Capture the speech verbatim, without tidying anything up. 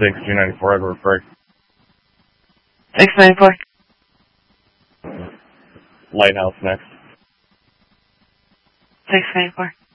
six, G ninety-four, Edward Frick. six ninety-four. Lighthouse next. six ninety-four.